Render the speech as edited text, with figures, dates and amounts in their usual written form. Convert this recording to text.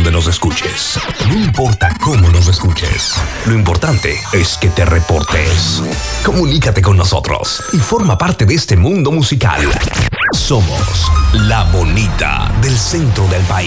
donde nos escuches. No importa cómo nos escuches. Lo importante es que te reportes. Comunícate con nosotros y forma parte de este mundo musical. Somos La Bonita del centro del país.